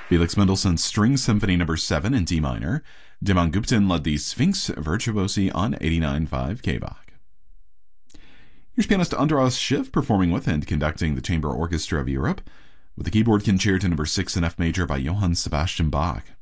Felix Mendelssohn's String Symphony No. 7 in D minor. Dhiman Guptan led the Sphinx Virtuosi on 89.5 K-Bach. Here's pianist Andras Schiff performing with and conducting the Chamber Orchestra of Europe with the keyboard concerto No. 6 in F major by Johann Sebastian Bach.